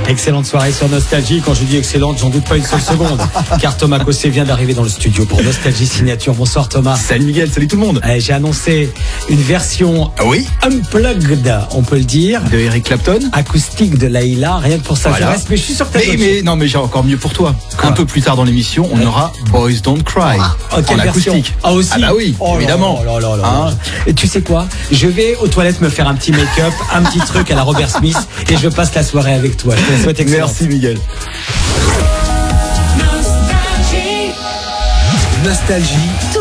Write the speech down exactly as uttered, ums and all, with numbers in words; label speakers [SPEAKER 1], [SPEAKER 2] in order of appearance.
[SPEAKER 1] Excellente soirée sur Nostalgie. Quand je dis excellente, j'en doute pas une seule seconde. Car Thomas Cossé vient d'arriver dans le studio pour Nostalgie Signature. Bonsoir Thomas.
[SPEAKER 2] Salut Miguel, salut tout le monde.
[SPEAKER 1] Eh, j'ai annoncé une version
[SPEAKER 2] ah oui
[SPEAKER 1] unplugged, on peut le dire.
[SPEAKER 2] De Eric Clapton.
[SPEAKER 1] Acoustique de Laïla. Rien que pour ça,
[SPEAKER 2] voilà.
[SPEAKER 1] je reste. Mais je suis sûr que t'as
[SPEAKER 2] mais, mais non, mais j'ai encore mieux pour toi.
[SPEAKER 1] Quoi?
[SPEAKER 2] Un peu plus tard dans l'émission, on ouais. aura Boys Don't Cry.
[SPEAKER 1] Ah, oh,
[SPEAKER 2] en acoustique.
[SPEAKER 1] Ah aussi.
[SPEAKER 2] Ah bah oui,
[SPEAKER 1] oh
[SPEAKER 2] évidemment.
[SPEAKER 1] Là, là, là, là,
[SPEAKER 2] hein
[SPEAKER 1] là. Et tu sais quoi? Je vais aux toilettes me faire un petit make-up, un petit truc à la Robert Smith, et je passe la soirée avec toi. Je te souhaite excellente.
[SPEAKER 2] Merci Miguel.
[SPEAKER 3] Nostalgie.